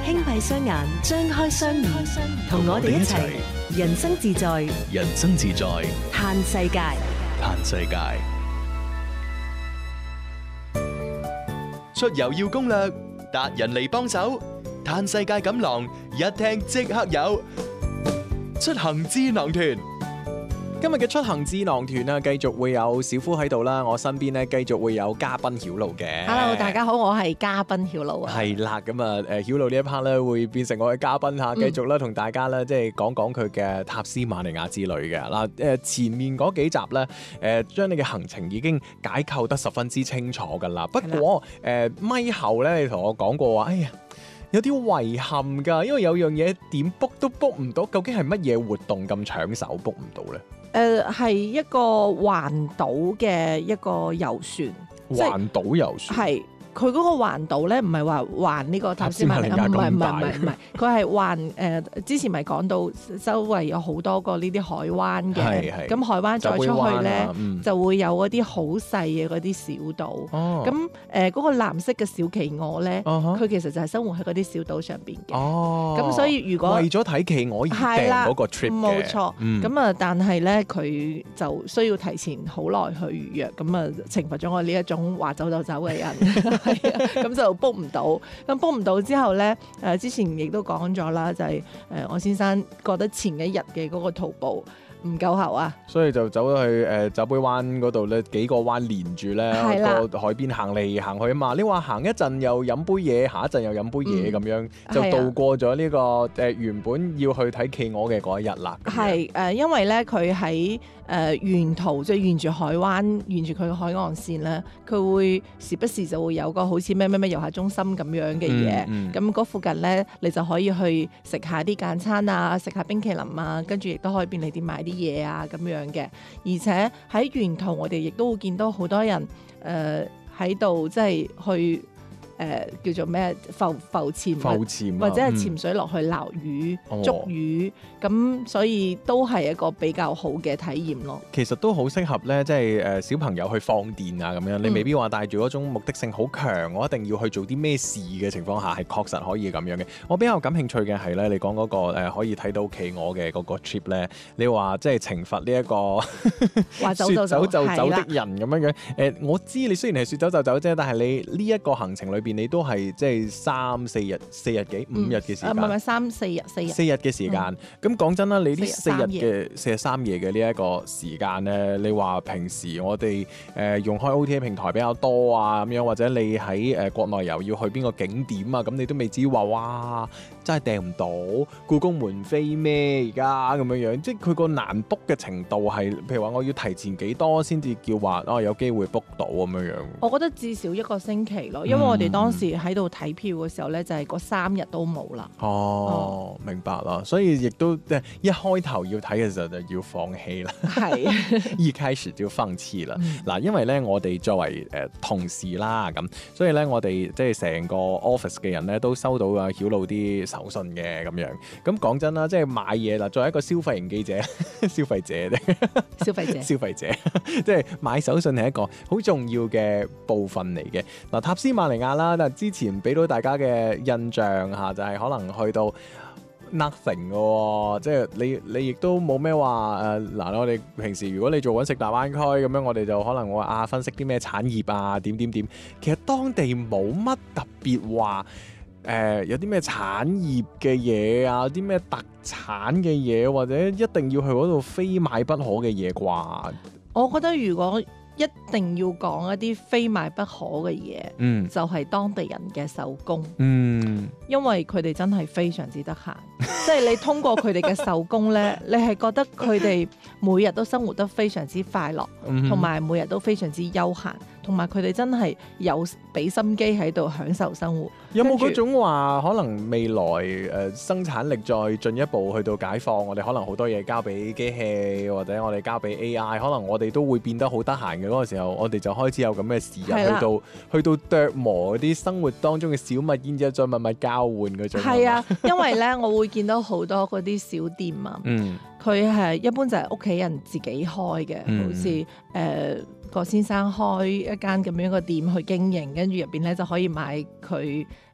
輕閉雙眼，張開雙耳，同我哋一齊人生自在， 人生自在， 嘆世界。 嘆世界。出遊要攻略，達人嚟幫手，嘆世界錦囊一聽即刻有。出行智囊團。 今日嘅出行智囊團啊，繼續會有小夫喺度啦，我身邊咧繼續會有嘉賓曉露嘅。 Hello， 大家好，我係嘉賓曉露啊。 係啦，咁啊，曉露呢一 part 咧會變成我嘅嘉賓嚇，繼續咧同大家咧即係講講佢嘅塔斯馬尼亞之旅嘅嗱。前面嗰幾集咧，將你嘅行程已經解構得十分之清楚㗎啦。不過咪後咧，你同我講過話，哎呀，有啲遺憾㗎，因為有樣嘢點 book 都 book 唔到，究竟係乜嘢活動咁搶手 book 唔到咧？ 係一個環島嘅一個遊船， 環島遊船係。佢嗰個環島咧，唔係話環呢個塔斯馬尼亞，唔係，佢係環之前咪講到周圍有好多個呢啲海灣嘅，咁海灣再出去咧就會有嗰啲好細嘅嗰啲小島。咁嗰個藍色嘅小企鵝咧，佢其實就係生活喺嗰啲小島上邊嘅。咁所以如果為咗睇企鵝而訂嗰個 trip 嘅， 冇錯。咁啊，但係咧佢就需要提前好耐去預約，咁啊懲罰咗我呢一種話走就走嘅人。咁就 book 唔到，咁 book 唔到之後咧，之前亦都講咗啦，就係我先生覺得前一日嘅嗰個徒步唔夠喉啊， 所以就走咗去酒杯灣嗰度咧，幾個灣連住咧個海邊行嚟行去啊嘛。你話行一陣又飲杯嘢，下一陣又飲杯嘢咁樣，就度過咗呢個原本要去睇企鵝嘅嗰一日啦。 係因為咧佢喺沿途即係沿住海灣，沿住佢嘅海岸線咧，佢會時不時就會有個好似咩遊客中心咁樣嘅嘢。咁嗰附近咧，你就可以去食下啲簡餐啊，食下冰淇淋啊，跟住亦都可以便利店買啲嘢啊咁樣嘅。而且喺沿途我哋亦都會見到好多人喺度即係去叫做咩浮潛或者係潛水落去撈魚、捉魚，咁所以都係一個比較好嘅體驗咯。 其實都好適合咧，即係小朋友去放電啊咁樣。你未必話帶住嗰種目的性好強，我一定要去做啲咩事嘅情況下，係確實可以咁樣嘅。我比較感興趣嘅係咧，你講嗰個可以睇到企鵝嘅嗰個 trip 咧，你話即係懲罰呢一個話說走就走的人咁樣樣。我知你雖然係說走就走啫，但係你呢一個行程裏邊，你都係即係3、4日、4日幾5日嘅時間， 唔係3、4日 4日嘅時間。咁講真啦，你呢4日3夜嘅呢一個時間咧，你話平時我哋用開 OTA 平台比較多啊咁樣，或者你喺國內遊要去邊個景點啊，咁你都未至於話哇真係訂唔到故宮門飛咩而家咁樣樣，即係佢個難 book 嘅程度係，譬如話我要提前幾多先至叫話有機會 book 到咁樣樣。 我覺得至少1個星期咯，因為我哋當時喺度睇票嘅時候咧，就係嗰3日都冇啦。 明白啦，所以亦都一開頭要睇嘅時候就要放棄啦。係一開始就放棄啦。嗱，因為咧我哋作為同事啦咁，所以咧我哋即係成個 office 嘅人咧都收到啊曉露啲手信嘅咁樣。咁講真啦，即係買嘢啦，作為一個消費型記者、消費者，即係買手信係一個好重要嘅部分嚟嘅。嗱，塔斯馬尼亞啦，但之前俾到大家嘅印象嚇，就係可能去到 nothing 嘅喎，即係你亦都冇咩話嗱，我哋平時如果你做緊食大灣區咁樣，我哋就可能會分析啲咩產業啊點，其實當地冇乜特別話有啲咩產業嘅嘢啊，啲咩特產嘅嘢，或者一定要去嗰度非買不可嘅嘢啩？ 我覺得如果一定要講一啲非買不可嘅嘢，就係當地人嘅手工，因為佢哋真係非常之得閒，即係你通過佢哋嘅手工咧，你係覺得佢哋每日都生活得非常之快樂，同埋每日都非常之悠閒，同埋佢哋真係有俾心機喺度享受生活。 有冇嗰種話可能未來生產力再進一步去到解放，我哋可能好多嘢交俾機器，或者我哋交俾 AI， 可能我哋都會變得好得閒嘅嗰個時候，我哋就開始有咁嘅時日去到琢磨嗰啲生活當中嘅小物件，之後再物交換嗰種。係啊， 因為咧我會見到好多嗰啲小店啊，佢係一般就係屋企人自己開嘅，好似個先生開一間咁樣嘅店去經營，跟住入邊咧就可以買佢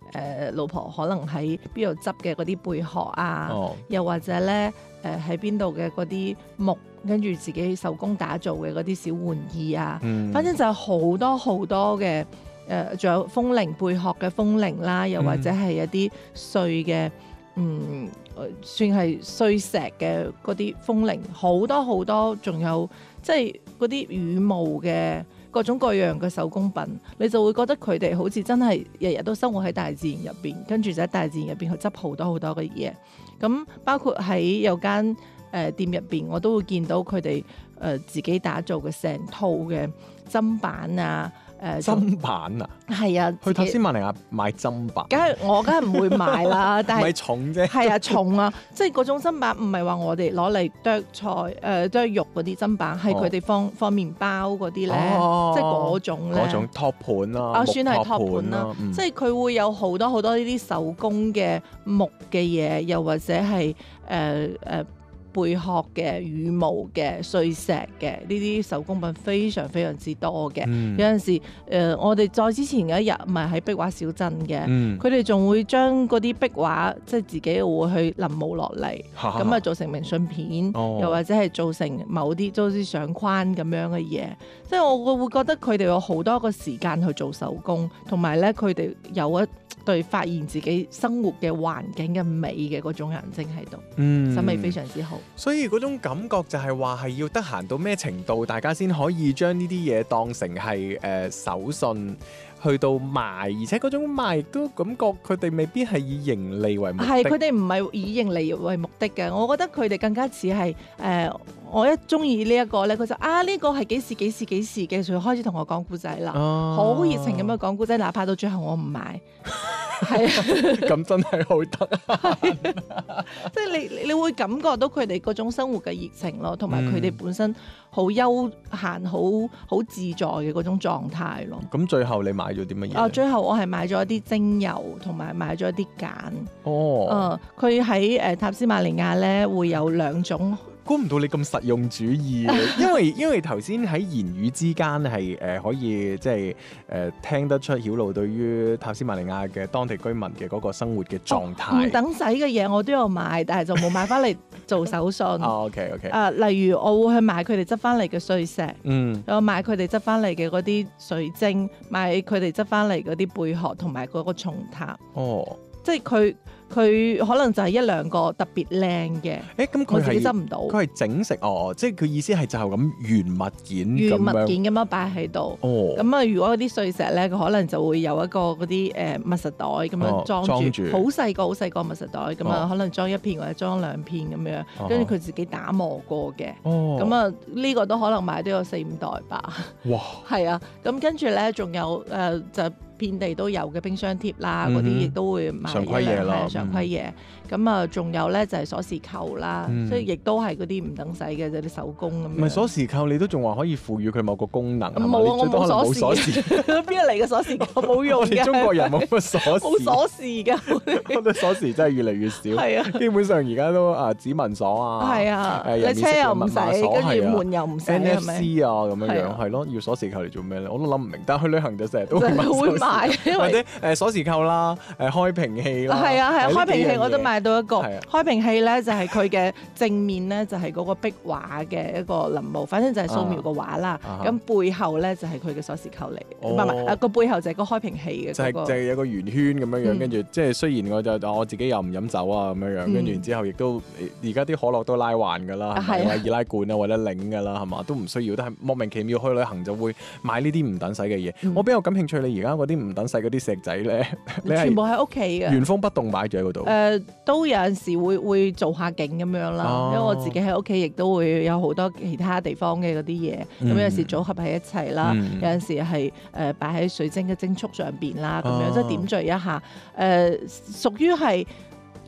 老婆可能喺邊度執嘅嗰啲貝殼啊，又或者咧喺邊度嘅嗰啲木，跟住自己手工打造嘅嗰啲小玩意啊，反正就係好多好多嘅仲有風鈴貝殼嘅風鈴啦，又或者係一啲碎嘅算係碎石嘅嗰啲風鈴，好多好多，仲有即係嗰啲羽毛嘅各種各樣嘅手工品，你就會覺得佢哋好似真係日日都生活喺大自然入邊，跟住就喺大自然入邊去執好多好多嘅嘢。咁包括喺有間店入邊，我都會見到佢哋自己打造嘅成套嘅砧板啊。 砧板啊，係啊， 去塔斯馬尼亞買砧板， 梗係唔會買啦，但係唔係重啫， 係啊重啊，即係嗰種砧板唔係話我哋攞嚟剁菜剁肉嗰啲砧板，係佢哋放麵包嗰啲咧，即係嗰種咧， 嗰種托盤啦， 算係托盤啦，即係佢會有好多好多呢啲手工嘅木嘅嘢，又或者係貝殼嘅、羽毛嘅、碎石嘅呢啲手工品非常非常之多嘅。有陣時我哋再之前嘅一日唔係喺壁畫小鎮嘅，佢哋仲會將嗰啲壁畫即係自己會去臨摹落嚟，咁啊做成明信片，又或者係做成某啲都啲相框咁樣嘅嘢。即係我會覺得佢哋有好多個時間去做手工，同埋咧佢哋有一對發現自己生活嘅環境嘅美嘅嗰種眼睛喺度，審美非常之好。 所以嗰種感覺就係話係要得閒到咩程度，大家先可以將呢啲嘢當成係手信去到賣，而且嗰種賣亦都感覺佢哋未必係以盈利為目的。係，佢哋唔係以盈利為目的嘅。我覺得佢哋更加似係我一中意呢一個咧，佢就呢個係幾時嘅，就開始同我講故仔啦，好熱情咁樣講故仔，哪怕到最後我唔買。係啊，咁真係好得，即係你會感覺到佢哋嗰種生活嘅熱情咯，同埋佢哋本身好悠閒、好自在嘅嗰種狀態咯。咁最後你買咗啲乜嘢？最後我係買咗一啲精油，同埋買咗一啲鹼。佢喺塔斯馬尼亞咧會有2種。估唔到你咁實用主義嘅，因為頭先喺言語之間係可以即係聽得出曉露對於塔斯馬尼亞嘅當地居民嘅嗰個生活嘅狀態。唔等使嘅嘢我都有買，但係就冇買翻嚟做手信。OK。例如我會去買佢哋執翻嚟嘅碎石，我買佢哋執翻嚟嘅嗰啲水晶，買佢哋執翻嚟嗰啲貝殼同埋嗰個松塔。即係佢可能就係1-2個特別靚嘅，咁佢自己執唔到。佢係整成即係佢意思係就咁原物件咁樣擺喺度。咁啊，如果嗰啲碎石咧，佢可能就會有一個嗰啲密實袋咁樣裝住，好細個密實袋，咁啊可能裝1片或者裝2片咁樣，跟住佢自己打磨過嘅。咁啊呢個都可能買都有4-5袋吧。哇！係啊，咁跟住咧仲有就遍地都有嘅冰箱貼啦，嗰啲亦都會買常規嘢啦，常規嘢。咁啊，仲有咧就係鎖匙扣啦，所以亦都係嗰啲唔等使嘅，就啲手工咁樣。唔係鎖匙扣，你都仲話可以賦予佢某個功能。冇啊，我冇鎖匙。邊度嚟嘅鎖匙扣冇用嘅。我哋中國人冇乜鎖匙。冇鎖匙㗎。我哋鎖匙真係越嚟越少。係啊。基本上而家都指紋鎖啊。係啊。你車又唔使，跟住門又唔使。NFC 啊咁樣樣係咯，要鎖匙扣嚟做咩咧？我都諗唔明。但係去旅行就成日都會買，或者鎖匙扣啦，開瓶器啦。係啊，開瓶器我都買到一個。開瓶器咧就係佢嘅正面咧就係嗰個壁畫嘅一個臨摹，反正就係素描個畫啦。咁背後咧就係佢嘅鎖匙扣嚟，唔係個背後就係個開瓶器嘅。就係有個圓圈咁樣樣，跟住即係雖然我自己又唔飲酒啊咁樣樣，跟住然之後亦都而家啲可樂都拉環㗎啦，係咪？易拉罐啊或者擰㗎啦，係嘛？都唔需要，但係莫名其妙去旅行就會買呢啲唔等使嘅嘢。我比較感興趣你而家嗰啲唔等使嗰啲石仔咧，你全部喺屋企嘅，原封不動擺住喺嗰度。都有陣時會做下景咁樣啦，因為我自己喺屋企亦都會有好多其他地方嘅嗰啲嘢，咁有陣時組合喺一齊啦，有陣時係擺喺水晶嘅晶束上邊啦，咁樣即係點綴一下，屬於係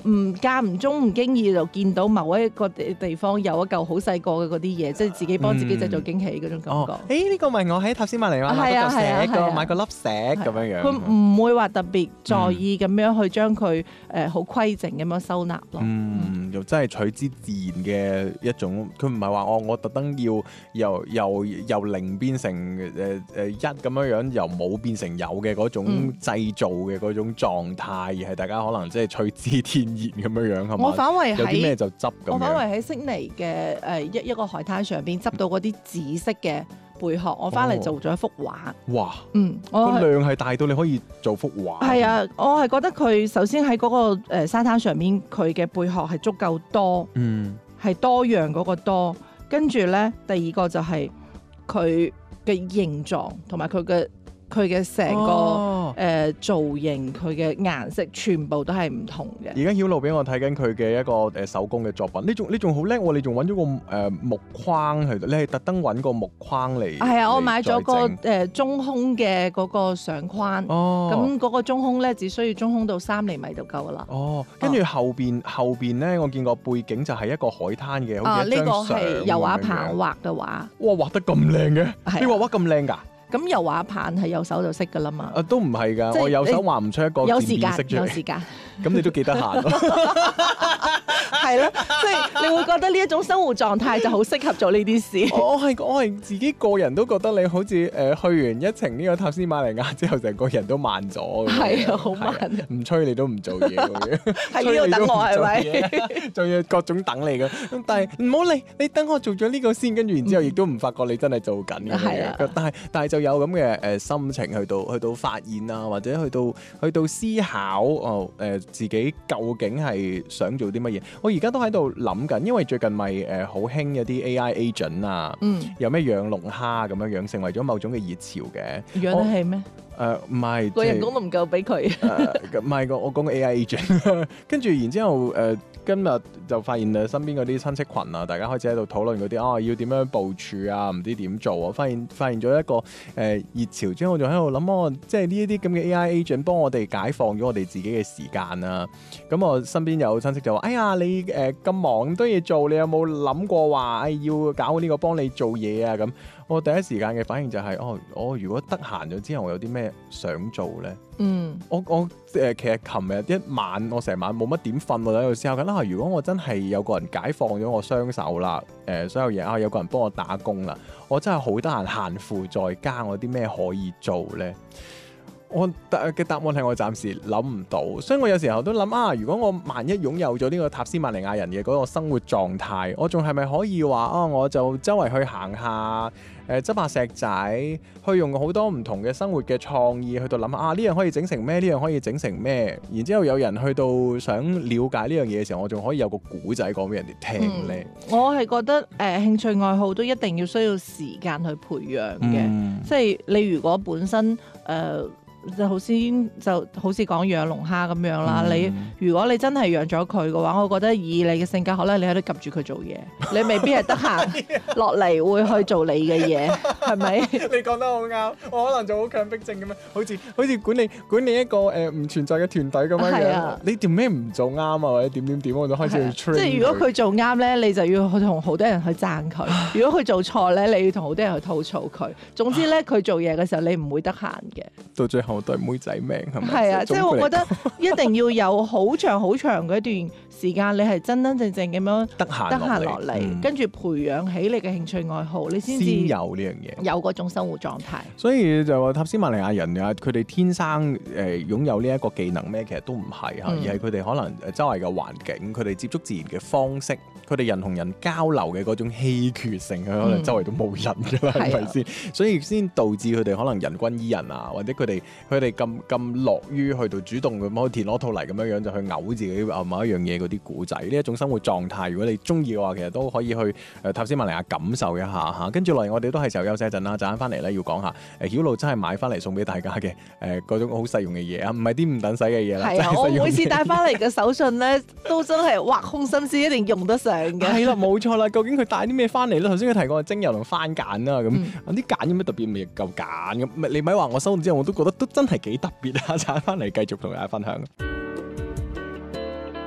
間唔中唔經意就見到某一個地方有一嚿好細個嘅嗰啲嘢，即係自己幫自己製造驚喜嗰種感覺。 呢個咪我喺塔斯馬尼亞買個粒石咁樣樣。 佢唔會話特別在意咁樣去將佢好規整咁樣收納咯。 又真係取之自然嘅一種，佢唔係話我特登要由零變成一咁樣樣，由冇變成有嘅嗰種製造嘅嗰種狀態，而係大家可能即係取之天然咁樣樣，係嘛？ 我反為有啲咩就執咁樣。 我反為喺悉尼嘅一個海灘上邊執到嗰啲紫色嘅貝殼，我翻嚟做咗一幅畫。 哇！ 個量係大到你可以做幅畫。 係啊，我係覺得佢首先喺嗰個沙灘上面，佢嘅貝殼係足夠多，係多樣嗰個多。跟住咧，第二個就係佢嘅形狀同埋佢嘅成個造型，佢嘅顏色全部都係唔同嘅。 而家曉露俾我睇緊佢嘅一個手工嘅作品，你仲好叻喎！你仲揾咗個木框喺度，你係特登揾個木框嚟。係啊，我買咗個中空嘅嗰個相框。咁嗰個中空咧，只需要中空到3厘米就夠啦。 跟住後邊咧，我見個背景就係一個海灘嘅，好似一張相。呢個係油畫棒畫嘅畫。 哇，畫得咁靚嘅！你畫咁靚㗎？ 咁油畫棒係有手就識㗎啦嘛。 都唔係㗎，我有手畫唔出一個漸變色出嚟。 有時間。 咁你都幾得閒咯。 係咯，即係你會覺得呢一種生活狀態就好適合做呢啲事。 我係自己個人都覺得你好似去完一程呢個塔斯馬尼亞之後，成個人都慢咗。 係啊，好慢。 唔催你都唔做嘢嘅。 喺呢度等我係咪？ 仲要各種等你嘅。咁但係唔好理，你等我做咗呢個先，跟住然之後亦都唔發覺你真係做緊嘅。係啊。但係就有咁嘅心情去到發現啊，或者去到思考自己究竟係想做啲乜嘢。我而家都喺度諗緊，因為最近咪好興有啲 AI agent 啊，有咩養龍蝦咁樣樣，成為咗某種嘅熱潮嘅。 養得起咩？ 唔係個人工都唔夠俾佢。 唔係我講嘅 AI agent。跟住然之後今日就發現身邊嗰啲親戚群啊，大家開始喺度討論嗰啲要點樣部署啊，唔知點做啊。發現咗一個熱潮之後，我就喺度諗即係呢一啲咁嘅 AI agent 幫我哋解放咗我哋自己嘅時間啊。咁我身邊有親戚就話：哎呀，你咁忙咁多嘢做，你有冇諗過話要搞呢個幫你做嘢啊？咁我第一時間嘅反應就係：我如果得閒咗之後，我有啲咩想做咧？我其實琴日一晚我成晚冇乜點瞓，我喺度思考緊啦。如果我真係有個人解放咗我雙手啦，所有嘢有個人幫我打工啦，我真係好得閒，閒賦在家，我有啲咩可以做咧？我嘅答案係我暫時諗唔到，所以我有時候都諗如果我萬一擁有咗呢個塔斯馬尼亞人嘅嗰個生活狀態，我仲係咪可以話我就周圍去行下，執下石仔，去用好多唔同嘅生活嘅創意去到諗呢樣可以整成咩？呢樣可以整成咩？然之後有人去到想了解呢樣嘢嘅時候，我仲可以有個古仔講俾人哋聽咧。 我係覺得興趣愛好都一定要需要時間去培養嘅，即係你如果本身就好似講養龍蝦咁樣啦，如果你真係養咗佢嘅話，我覺得以你嘅性格，可能你喺度及住佢做嘢，你未必係得閒落嚟會去做你嘅嘢，係咪？ 你講得好啱，我可能就好強迫症咁樣，好似管理一個唔存在嘅團隊咁樣樣。你做咩唔做啱啊？或者點，我就開始去 train。即係如果佢做啱咧，你就要去同好多人去讚佢；如果佢做錯咧，你要同好多人去吐槽佢。總之咧，佢做嘢嘅時候，你唔會得閒嘅。 到最後都係妹仔命，係咪？ 係啊，即係我覺得一定要有好長好長嘅一段時間，你係真真正正咁樣得閒落嚟，跟住培養起你嘅興趣愛好，你先有呢樣嘢， 有嗰種生活狀態。 所以就話塔斯馬尼亞人啊，佢哋天生擁有呢一個技能咩？其實都唔係嚇，而係佢哋可能周圍嘅環境，佢哋接觸自然嘅方式，佢哋人同人交流嘅嗰種稀缺性，佢可能周圍都冇人㗎啦，係咪先？所以先導致佢哋可能人均醫人啊，或者佢哋咁樂於去到主動咁攞田攞土嚟咁樣樣就去嘔自己某一樣嘢嗰啲古仔，呢一種生活狀態，如果你中意嘅話，其實都可以去塔斯馬尼亞感受一下嚇。跟住落嚟，我哋都係時候休息一陣啦，陣間翻嚟咧要講下曉露真係買翻嚟送俾大家嘅嗰種好實用嘅嘢啊，唔係啲唔等使嘅嘢啦。係啊，我每次帶翻嚟嘅手信咧，都真係挖空心思一定用得上嘅。係啦，冇錯啦。究竟佢帶啲咩翻嚟咧？頭先佢提過精油同番梘啦，咁啲梘有咩特別？未夠梘咁，你咪話我收完之後，我都覺得都真係幾特別啊！陣間翻嚟繼續同大家分享。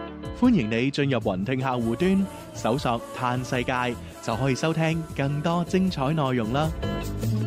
歡迎你進入雲聽客戶端，搜索嘆世界，就可以收聽更多精彩內容啦。